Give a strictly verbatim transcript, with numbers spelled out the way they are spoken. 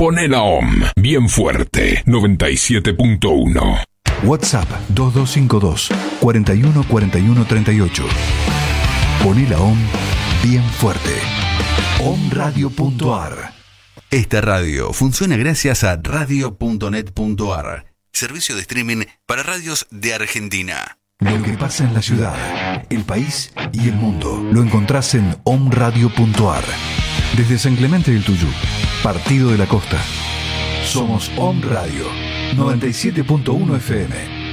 Poné la O M bien fuerte, noventa y siete punto uno. WhatsApp dos dos cinco dos, cuatro uno cuatro uno tres ocho. Poné la O M bien fuerte. omradio punto ar. Esta radio funciona gracias a radio punto net punto ar, servicio de streaming para radios de Argentina. Lo que pasa en la ciudad, el país y el mundo lo encontrás en omradio punto ar. Desde San Clemente del Tuyú, Partido de la Costa. Somos Om Radio noventa y siete punto uno F M.